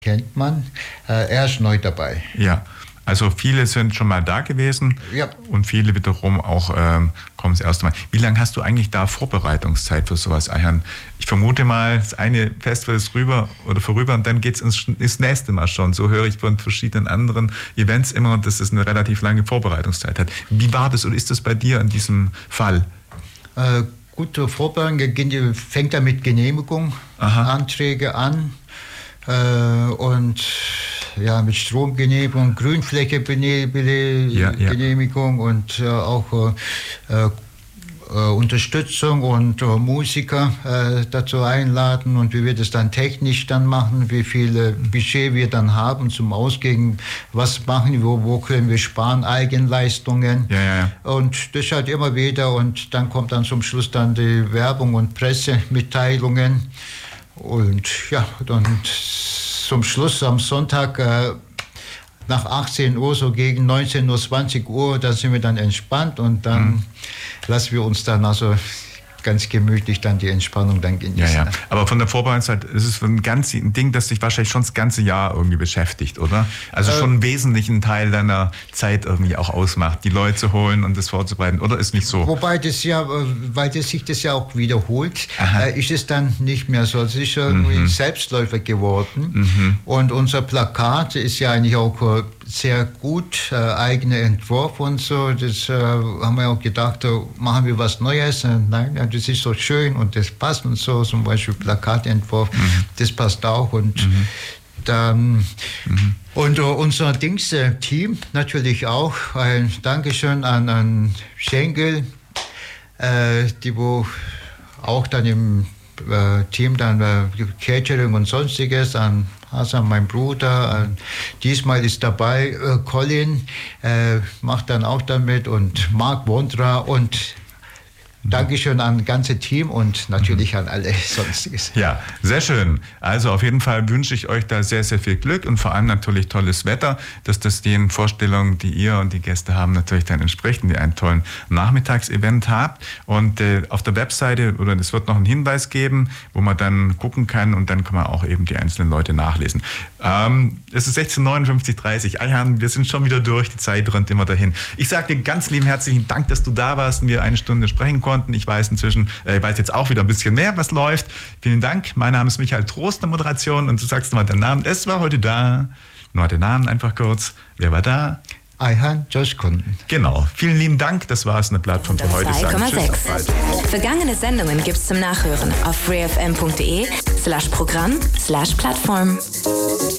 kennt man. Er ist neu dabei. Ja, also viele sind schon mal da gewesen und viele wiederum auch kommen das erste Mal. Wie lange hast du eigentlich da Vorbereitungszeit für sowas, Ayhan? Ich vermute mal, das eine Festival ist vorüber und dann geht es ins nächste Mal schon. So höre ich von verschiedenen anderen Events immer, dass es eine relativ lange Vorbereitungszeit hat. Wie war das oder ist das bei dir in diesem Fall? Gute Vorbereitung fängt ja mit Genehmigung, Anträge an. Und ja, mit Stromgenehmigung, Grünflächegenehmigung und auch Unterstützung und Musiker dazu einladen und wie wir das dann technisch dann machen, wie viel Budget wir dann haben zum Ausgeben, was machen wir, wo können wir sparen, Eigenleistungen und das halt immer wieder und dann kommt dann zum Schluss dann die Werbung und Pressemitteilungen. Und ja, und zum Schluss am Sonntag nach 18 Uhr, so gegen 19 Uhr, 20 Uhr, da sind wir dann entspannt und dann lassen wir uns dann also ganz gemütlich dann die Entspannung dann genießen. Ja. Aber von der Vorbereitungszeit ist es ein Ding, das dich wahrscheinlich schon das ganze Jahr irgendwie beschäftigt, oder? Also schon einen wesentlichen Teil deiner Zeit irgendwie auch ausmacht, die Leute zu holen und das vorzubereiten, oder ist nicht so? Wobei weil sich das ja auch wiederholt, ist es dann nicht mehr so. Es ist irgendwie ein Selbstläufer geworden. Und unser Plakat ist ja eigentlich auch sehr gut, eigener Entwurf und so. Das haben wir auch gedacht, machen wir was Neues. Nein, das ist so schön und das passt und so. Zum Beispiel Plakatentwurf, das passt auch. Und dann und unser Team natürlich auch. Ein Dankeschön an Schenkel, die wo auch dann im Team dann Catering und sonstiges, an Hasan, mein Bruder, diesmal ist dabei Colin, macht dann auch damit und Mark Wondra und Dankeschön an das ganze Team und natürlich an alle Sonstiges. Ja, sehr schön. Also auf jeden Fall wünsche ich euch da sehr, sehr viel Glück und vor allem natürlich tolles Wetter, dass das den Vorstellungen, die ihr und die Gäste haben, natürlich dann entspricht und ihr einen tollen Nachmittagsevent habt. Und auf der Webseite, oder es wird noch einen Hinweis geben, wo man dann gucken kann und dann kann man auch eben die einzelnen Leute nachlesen. Es ist 16:59:30. Ayhan, wir sind schon wieder durch, die Zeit rennt immer dahin. Ich sage dir ganz lieben herzlichen Dank, dass du da warst und wir eine Stunde sprechen konnten. Ich weiß jetzt auch wieder ein bisschen mehr, was läuft. Vielen Dank. Mein Name ist Michael Trost, der Moderation. Und du sagst nochmal den Namen. Es war heute da. Nur den Namen einfach kurz. Wer war da? Ayhan Coşkun. Genau. Vielen lieben Dank. Das war es, eine Plattform für heute. 2,6. Vergangene Sendungen gibt's zum Nachhören auf freefm.de/Programm/Plattform.